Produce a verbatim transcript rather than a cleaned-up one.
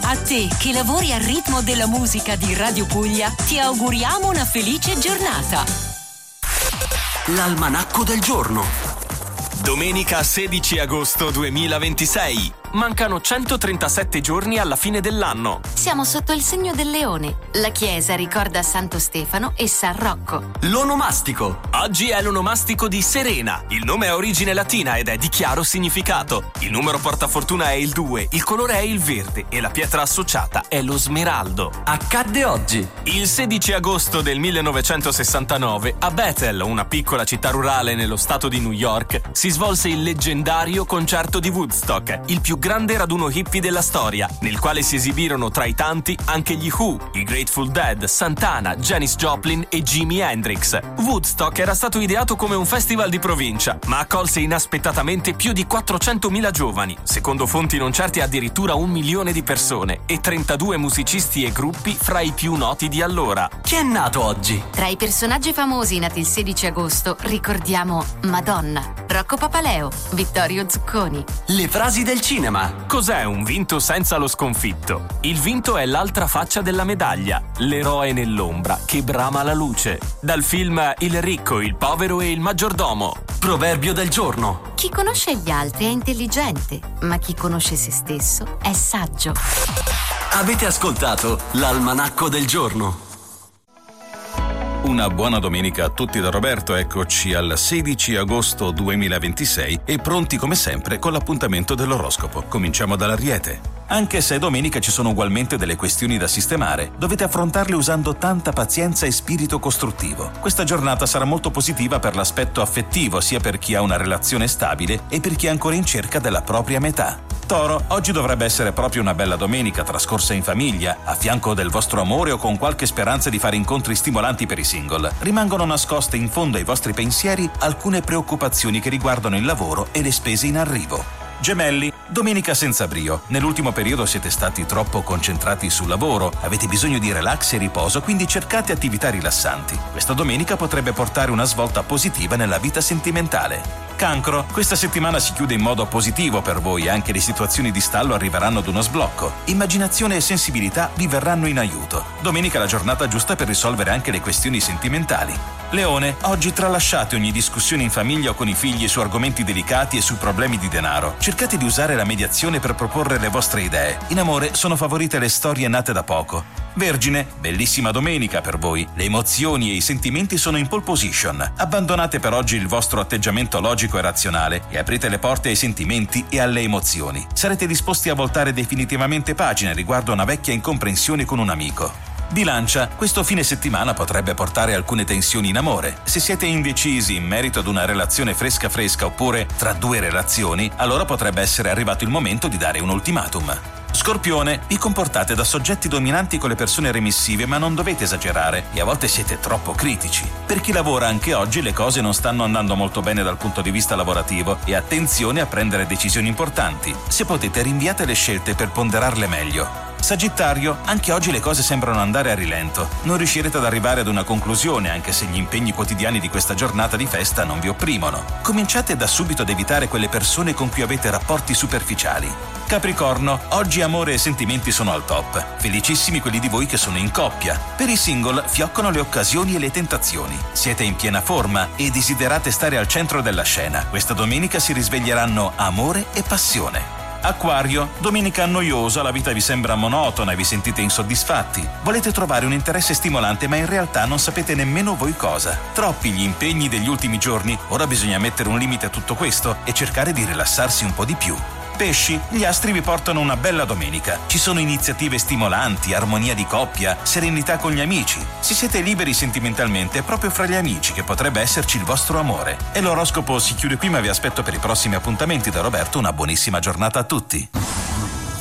A te che lavori al ritmo della musica di Radio Puglia, ti auguriamo una felice giornata. L'almanacco del giorno. Domenica sedici agosto duemilaventisei. Mancano centotrentasette giorni alla fine dell'anno. Siamo sotto il segno del leone. La chiesa ricorda Santo Stefano e San Rocco. L'onomastico. Oggi è l'onomastico di Serena. Il nome ha origine latina ed è di chiaro significato. Il numero portafortuna è il due, il colore è il verde e la pietra associata è lo smeraldo. Accadde oggi. Il sedici agosto del millenovecentosessantanove a Bethel, una piccola città rurale nello stato di New York, si svolse il leggendario concerto di Woodstock, il più grande raduno hippie della storia, nel quale si esibirono tra i tanti anche gli Who, i Grateful Dead, Santana, Janis Joplin e Jimi Hendrix. Woodstock era stato ideato come un festival di provincia, ma accolse inaspettatamente più di quattrocentomila giovani, secondo fonti non certe addirittura un milione di persone, e trentadue musicisti e gruppi fra i più noti di allora. Chi è nato oggi? Tra i personaggi famosi nati il sedici agosto ricordiamo Madonna, Rocco Papaleo, Vittorio Zucconi. Le frasi del cinema. Cos'è un vinto senza lo sconfitto? Il vinto è l'altra faccia della medaglia, l'eroe nell'ombra che brama la luce. Dal film Il ricco, il povero e il maggiordomo. Proverbio del giorno. Chi conosce gli altri è intelligente, ma chi conosce se stesso è saggio. Avete ascoltato l'almanacco del giorno. Una buona domenica a tutti da Roberto, eccoci al sedici agosto duemilaventisei e pronti come sempre con l'appuntamento dell'oroscopo. Cominciamo dall'Ariete. Anche se domenica ci sono ugualmente delle questioni da sistemare, dovete affrontarle usando tanta pazienza e spirito costruttivo. Questa giornata sarà molto positiva per l'aspetto affettivo, sia per chi ha una relazione stabile e per chi è ancora in cerca della propria metà. Toro, oggi dovrebbe essere proprio una bella domenica trascorsa in famiglia, a fianco del vostro amore o con qualche speranza di fare incontri stimolanti per i single. Rimangono nascoste in fondo ai vostri pensieri alcune preoccupazioni che riguardano il lavoro e le spese in arrivo. Gemelli, domenica senza brio. Nell'ultimo periodo siete stati troppo concentrati sul lavoro, avete bisogno di relax e riposo, quindi cercate attività rilassanti. Questa domenica potrebbe portare una svolta positiva nella vita sentimentale. Cancro, questa settimana si chiude in modo positivo per voi, anche le situazioni di stallo arriveranno ad uno sblocco. Immaginazione e sensibilità vi verranno in aiuto. Domenica è la giornata giusta per risolvere anche le questioni sentimentali. Leone, oggi tralasciate ogni discussione in famiglia o con i figli su argomenti delicati e su problemi di denaro. Cercate di usare la mediazione per proporre le vostre idee. In amore sono favorite le storie nate da poco. Vergine, bellissima domenica per voi. Le emozioni e i sentimenti sono in pole position. Abbandonate per oggi il vostro atteggiamento logico e razionale e aprite le porte ai sentimenti e alle emozioni. Sarete disposti a voltare definitivamente pagina riguardo a una vecchia incomprensione con un amico. Bilancia, questo fine settimana potrebbe portare alcune tensioni in amore. Se siete indecisi in merito ad una relazione fresca fresca oppure tra due relazioni, allora potrebbe essere arrivato il momento di dare un ultimatum. Scorpione, vi comportate da soggetti dominanti con le persone remissive, ma non dovete esagerare e a volte siete troppo critici. Per chi lavora anche oggi le cose non stanno andando molto bene dal punto di vista lavorativo e attenzione a prendere decisioni importanti. Se potete rinviate le scelte per ponderarle meglio. Sagittario, anche oggi le cose sembrano andare a rilento. Non riuscirete ad arrivare ad una conclusione anche se gli impegni quotidiani di questa giornata di festa non vi opprimono. Cominciate da subito ad evitare quelle persone con cui avete rapporti superficiali. Capricorno, oggi amore e sentimenti sono al top. Felicissimi quelli di voi che sono in coppia. Per i single fioccano le occasioni e le tentazioni. Siete in piena forma e desiderate stare al centro della scena. Questa domenica si risveglieranno amore e passione. Acquario, domenica noiosa, la vita vi sembra monotona e vi sentite insoddisfatti. Volete trovare un interesse stimolante ma in realtà non sapete nemmeno voi cosa. Troppi gli impegni degli ultimi giorni, ora bisogna mettere un limite a tutto questo e cercare di rilassarsi un po' di più. Pesci, gli astri vi portano una bella domenica. Ci sono iniziative stimolanti, armonia di coppia, serenità con gli amici. Se siete liberi sentimentalmente, è proprio fra gli amici che potrebbe esserci il vostro amore. E l'oroscopo si chiude qui, ma vi aspetto per i prossimi appuntamenti. Da Roberto, una buonissima giornata a tutti.